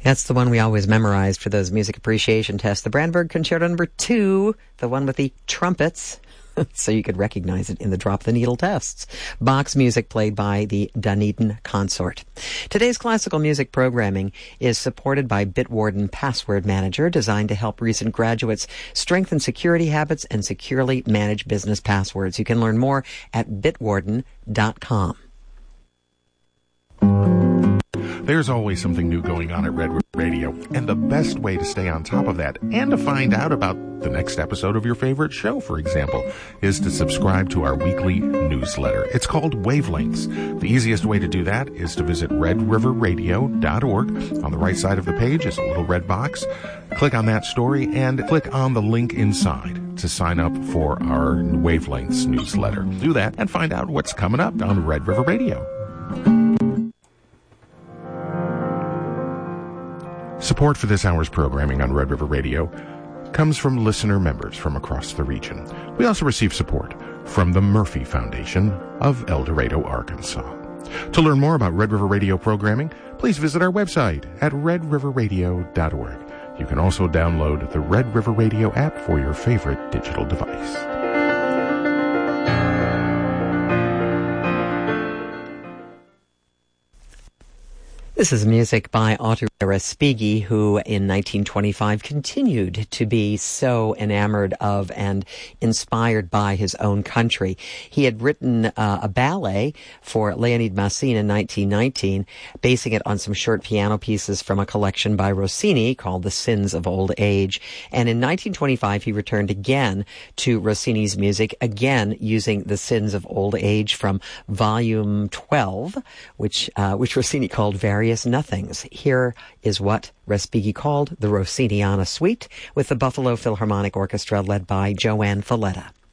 That's the one we always memorized for those music appreciation tests. The Brandenburg Concerto No. 2, the one with the trumpets, so you could recognize it in the drop-the-needle tests. Bach's music played by the Dunedin Consort. Today's classical music programming is supported by Bitwarden Password Manager, designed to help recent graduates strengthen security habits and securely manage business passwords. You can learn more at bitwarden.com. There's always something new going on at Red River Radio, and the best way to stay on top of that and to find out about the next episode of your favorite show, for example, is to subscribe to our weekly newsletter. It's called Wavelengths. The easiest way to do that is to visit redriverradio.org. On the right side of the page is a little red box. Click on that story and click on the link inside to sign up for our Wavelengths newsletter. Do that and find out what's coming up on Red River Radio. Support for this hour's programming on Red River Radio comes from listener members from across the region. We also receive support from the Murphy Foundation of El Dorado, Arkansas. To learn more about Red River Radio programming, please visit our website at redriverradio.org. You can also download the Red River Radio app for your favorite digital device. This is music by Otto Respighi, who in 1925 continued to be so enamored of and inspired by his own country. He had written a ballet for Leonid Massine in 1919, basing it on some short piano pieces from a collection by Rossini called The Sins of Old Age. And in 1925, he returned again to Rossini's music, again using The Sins of Old Age from Volume 12, which Rossini called Various Nothings. Here is what Respighi called the Rossiniana Suite with the Buffalo Philharmonic Orchestra led by Joanne Falletta.